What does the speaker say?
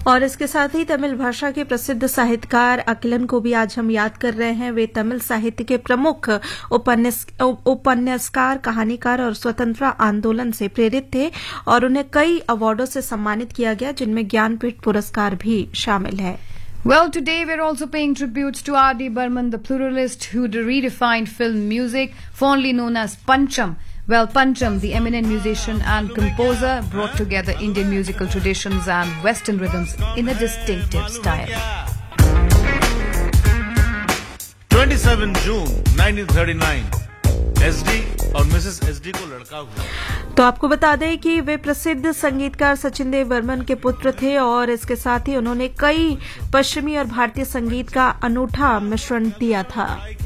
और इसके साथ ही तमिल भाषा के प्रसिद्ध साहित्यकार अकिलन को भी आज हम याद कर रहे हैं। वे तमिल साहित्य के प्रमुख उपन्यासकार, कहानीकार और स्वतंत्रता आंदोलन से प्रेरित थे और उन्हें कई अवार्डों से सम्मानित किया गया, जिनमें ज्ञानपीठ पुरस्कार भी शामिल है। Well, today we're also paying tributes to R.D. Burman, the pluralist who redefined film music, fondly known as Pancham. Well, Pancham, the eminent musician and composer, brought together Indian musical traditions and Western rhythms in a distinctive style. 27 June 1939, SD और Mrs SD को लड़का हुआ। तो आपको बता दें कि वे प्रसिद्ध संगीतकार सचिन देव बर्मन के पुत्र थे और इसके साथ ही उन्होंने कई पश्चिमी और भारतीय संगीत का अनूठा मिश्रण दिया था।